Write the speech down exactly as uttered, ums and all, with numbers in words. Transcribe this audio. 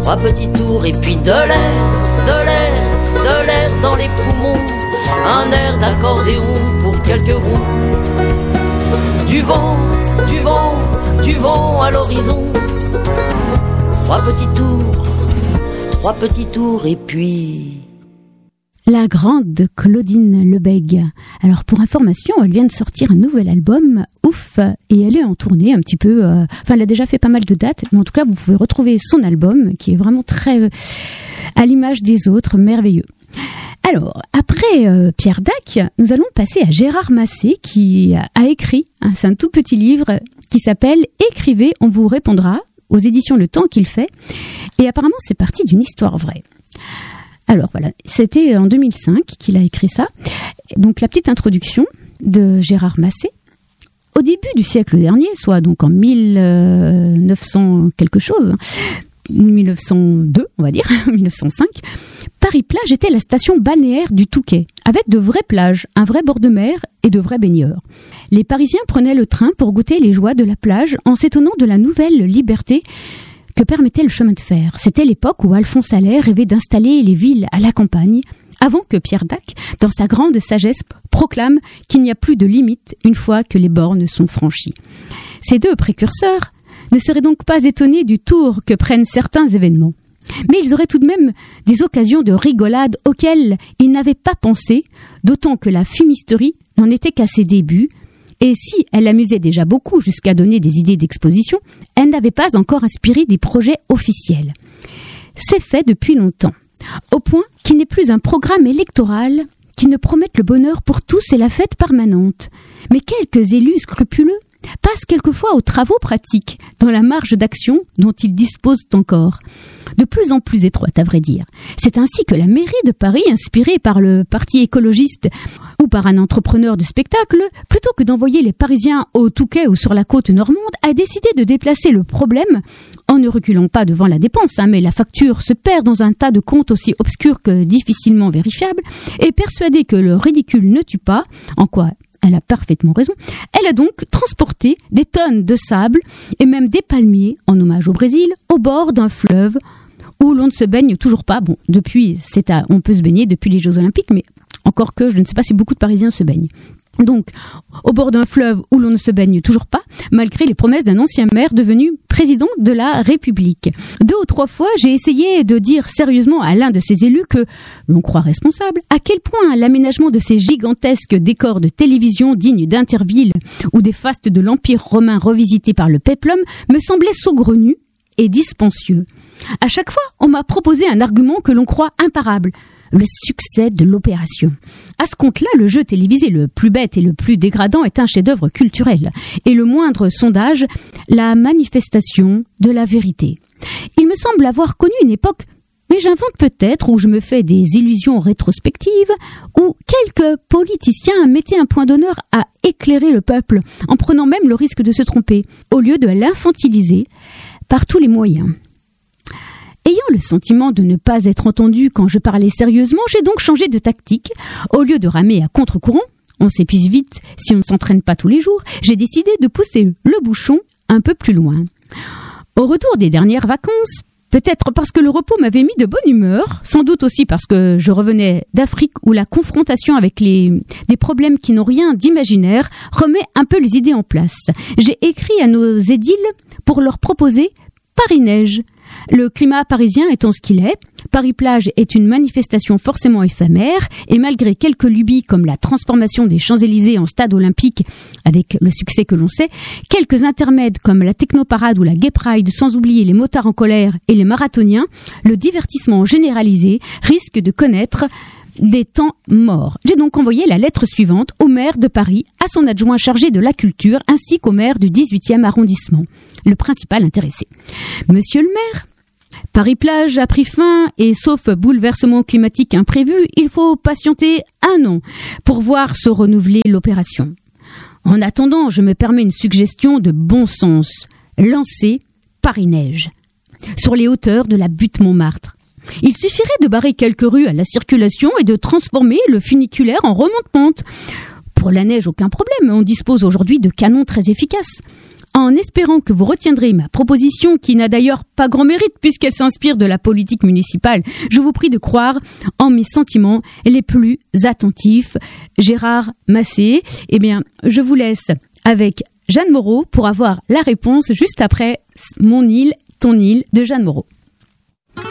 trois petits tours et puis de l'air, de l'air, de l'air dans les poumons, un air d'accordéon pour quelques ronds. Du vent, du vent, du vent à l'horizon. Trois petits tours, trois petits tours et puis... La grande Claudine Lebègue. Alors pour information, elle vient de sortir un nouvel album, Ouf, et elle est en tournée un petit peu, euh, enfin elle a déjà fait pas mal de dates, mais en tout cas vous pouvez retrouver son album qui est vraiment très euh, à l'image des autres, merveilleux. Alors, après euh, Pierre Dac, nous allons passer à Gérard Massé qui a, a écrit, hein, c'est un tout petit livre qui s'appelle « Écrivez, on vous répondra » aux éditions Le Temps qu'il fait, et apparemment c'est parti d'une histoire vraie. Alors voilà, c'était en deux mille cinq qu'il a écrit ça. Donc la petite introduction de Gérard Massé. Au début du siècle dernier, soit donc en mille neuf cents quelque chose, mille neuf cent deux on va dire, mille neuf cent cinq, Paris-Plage était la station balnéaire du Touquet, avec de vraies plages, un vrai bord de mer et de vrais baigneurs. Les Parisiens prenaient le train pour goûter les joies de la plage en s'étonnant de la nouvelle liberté que permettait le chemin de fer. C'était l'époque où Alphonse Allais rêvait d'installer les villes à la campagne, avant que Pierre Dac, dans sa grande sagesse, proclame qu'il n'y a plus de limite une fois que les bornes sont franchies. Ces deux précurseurs ne seraient donc pas étonnés du tour que prennent certains événements. Mais ils auraient tout de même des occasions de rigolade auxquelles ils n'avaient pas pensé, d'autant que la fumisterie n'en était qu'à ses débuts. Et si elle amusait déjà beaucoup jusqu'à donner des idées d'exposition, elle n'avait pas encore inspiré des projets officiels. C'est fait depuis longtemps, au point qu'il n'est plus un programme électoral qui ne promette le bonheur pour tous et la fête permanente. Mais quelques élus scrupuleux passent quelquefois aux travaux pratiques, dans la marge d'action dont ils disposent encore. De plus en plus étroite, à vrai dire. C'est ainsi que la mairie de Paris, inspirée par le parti écologiste ou par un entrepreneur de spectacle, plutôt que d'envoyer les Parisiens au Touquet ou sur la côte normande, a décidé de déplacer le problème, en ne reculant pas devant la dépense, hein, mais la facture se perd dans un tas de comptes aussi obscurs que difficilement vérifiables, et persuadée que le ridicule ne tue pas, en quoi elle a parfaitement raison, elle a donc transporté des tonnes de sable et même des palmiers, en hommage au Brésil, au bord d'un fleuve où l'on ne se baigne toujours pas. Bon, depuis, c'est à, on peut se baigner depuis les Jeux Olympiques, mais encore que je ne sais pas si beaucoup de Parisiens se baignent. Donc, au bord d'un fleuve où l'on ne se baigne toujours pas, malgré les promesses d'un ancien maire devenu président de la République. Deux ou trois fois, j'ai essayé de dire sérieusement à l'un de ces élus que l'on croit responsable, à quel point l'aménagement de ces gigantesques décors de télévision dignes d'Interville ou des fastes de l'Empire romain revisités par le péplum me semblait saugrenu et dispensieux. À chaque fois, on m'a proposé un argument que l'on croit imparable. Le succès de l'opération. À ce compte-là, le jeu télévisé le plus bête et le plus dégradant est un chef-d'œuvre culturel, et le moindre sondage, la manifestation de la vérité. Il me semble avoir connu une époque, mais j'invente peut-être, où je me fais des illusions rétrospectives, où quelques politiciens mettaient un point d'honneur à éclairer le peuple, en prenant même le risque de se tromper, au lieu de l'infantiliser par tous les moyens. Ayant le sentiment de ne pas être entendu quand je parlais sérieusement, j'ai donc changé de tactique. Au lieu de ramer à contre-courant, on s'épuise vite si on ne s'entraîne pas tous les jours, j'ai décidé de pousser le bouchon un peu plus loin. Au retour des dernières vacances, peut-être parce que le repos m'avait mis de bonne humeur, sans doute aussi parce que je revenais d'Afrique où la confrontation avec les, des problèmes qui n'ont rien d'imaginaire remet un peu les idées en place. J'ai écrit à nos édiles pour leur proposer Paris-Neige. Le climat parisien étant ce qu'il est, Paris-Plage est une manifestation forcément éphémère et malgré quelques lubies comme la transformation des Champs-Élysées en stade olympique avec le succès que l'on sait, quelques intermèdes comme la technoparade ou la gay pride sans oublier les motards en colère et les marathoniens, le divertissement généralisé risque de connaître des temps morts. J'ai donc envoyé la lettre suivante au maire de Paris, à son adjoint chargé de la culture, ainsi qu'au maire du dix-huitième arrondissement, le principal intéressé. Monsieur le maire, Paris-Plage a pris fin et sauf bouleversement climatique imprévu, il faut patienter un an pour voir se renouveler l'opération. En attendant, je me permets une suggestion de bon sens. Lancer Paris-Neige sur les hauteurs de la butte Montmartre. Il suffirait de barrer quelques rues à la circulation et de transformer le funiculaire en remonte-pente. Pour la neige, aucun problème, on dispose aujourd'hui de canons très efficaces. En espérant que vous retiendrez ma proposition, qui n'a d'ailleurs pas grand mérite puisqu'elle s'inspire de la politique municipale, je vous prie de croire en mes sentiments les plus attentifs. Gérard Massé, eh bien, je vous laisse avec Jeanne Moreau pour avoir la réponse juste après Mon île, ton île de Jeanne Moreau.